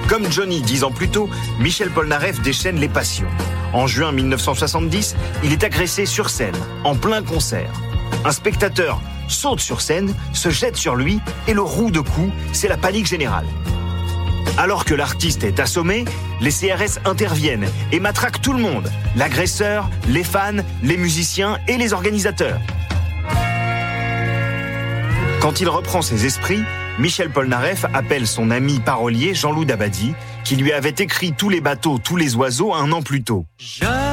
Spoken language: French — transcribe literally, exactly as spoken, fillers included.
Comme Johnny dix ans plus tôt, Michel Polnareff déchaîne les passions. En juin mille neuf cent soixante-dix, il est agressé sur scène, en plein concert. Un spectateur saute sur scène, se jette sur lui et le roue de coups, c'est la panique générale. Alors que l'artiste est assommé, les C R S interviennent et matraquent tout le monde, l'agresseur, les fans, les musiciens et les organisateurs. Quand il reprend ses esprits, Michel Polnareff appelle son ami parolier Jean-Loup Dabadi, qui lui avait écrit Tous les bateaux, tous les oiseaux un an plus tôt. Je